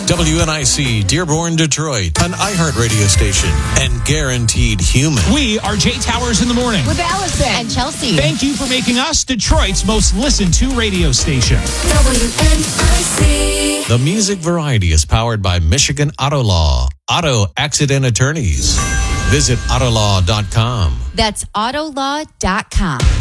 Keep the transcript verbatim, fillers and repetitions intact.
W N I C, Dearborn, Detroit, an iHeartRadio station, and Guaranteed Human. We are Jay Towers in the morning. With Allison and Chelsea. Thank you for making us Detroit's most listened to radio station. W N I C. The music variety is powered by Michigan Auto Law, auto accident attorneys. Visit autolaw dot com. That's autolaw dot com.